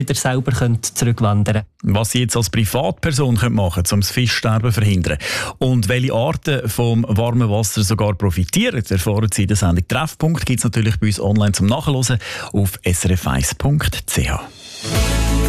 wieder selber zurückwandern können. Was Sie jetzt als Privatperson machen können, um das Fischsterben zu verhindern und welche Arten vom warmen Wasser sogar profitieren, erfahren Sie in der Sendung «Treffpunkt». Gibt es natürlich bei uns online zum Nachhören auf srf1.ch.